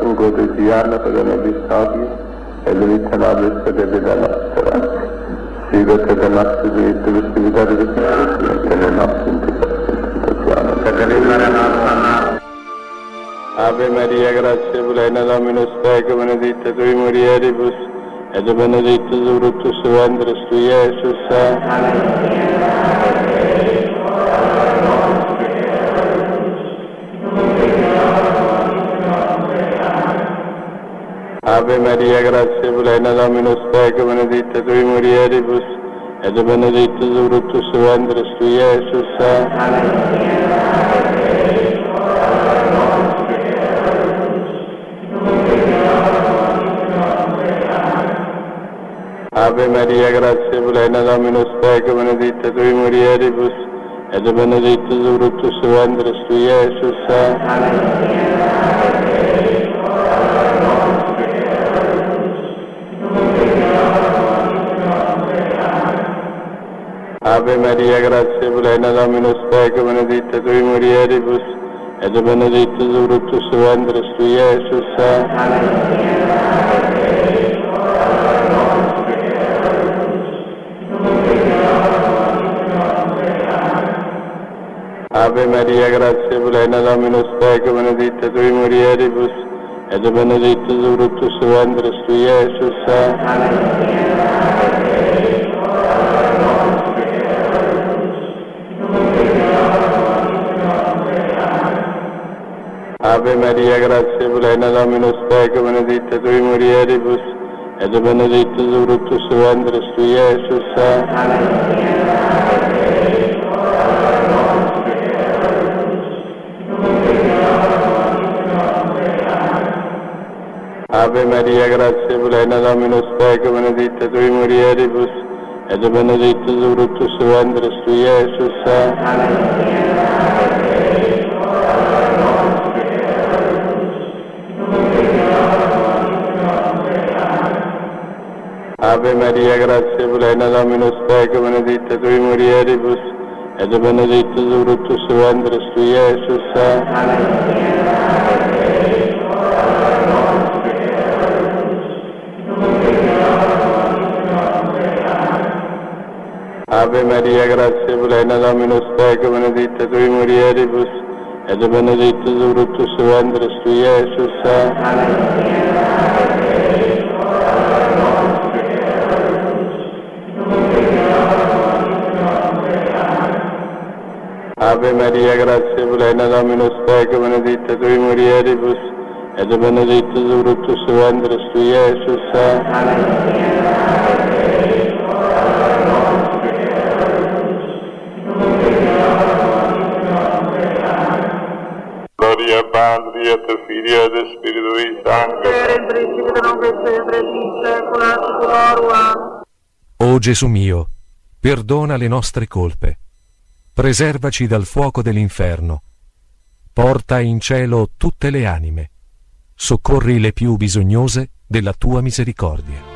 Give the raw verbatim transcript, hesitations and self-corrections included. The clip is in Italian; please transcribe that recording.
lungo quotidiano per i nostri bisogni e l'unità nostra della vita nostra. Sigo per le nostre vite, le spiritualità di Cristo, e le nostre interpretazioni. Per l'aiutare nostra. Ave Maria, grazia plena, Dominus tecum, benedicta tui mulieribus, et benedictus fructus ventris tui, Iesus. Ave Maria, grazia plena, Dominus tecum, benedicta tui mulieribus, et benedictus fructus ventris tui, Iesus. Ave Maria, grazia plena, Dominus tecum, benedicta tui mulieribus, et benedictus fructus ventris tui, Iesus. Ave Maria, grazia plena, Dominus tecum, benedicta tui mulieribus, et benedictus fructus ventris tui, Iesus. Ave Maria, grazia plena, Dominus tecum, benedicta tui mulieribus, et benedictus fructus ventris tui, Iesus. Ave Maria, grazia plena, Dominus tecum, benedicta tui mulieribus, et benedictus fructus ventris tui, Iesus. Ave Maria, grazia plena, Dominus tecum, benedicta tui mulieribus, et benedictus fructus ventris tui, Iesus. Ave Maria, grazia plena, Dominus tecum, benedicta tui mulieribus, et benedictus fructus ventris tui, Iesus. Ave Maria, grazia plena, Dominus tecum, benedicta tui mulieribus, et benedictus fructus ventris tui, Iesus. Ave Maria, grazia plena, Dominus tecum, benedicta tui mulieribus, et benedictus fructus ventris tui, Iesus. Gloria a Patri et Filii et Spiritui Sancti. Per il principio non sempre in secula seculorum. O Gesù mio, perdona le nostre colpe, preservaci dal fuoco dell'inferno, porta in cielo tutte le anime, soccorri le più bisognose della tua misericordia.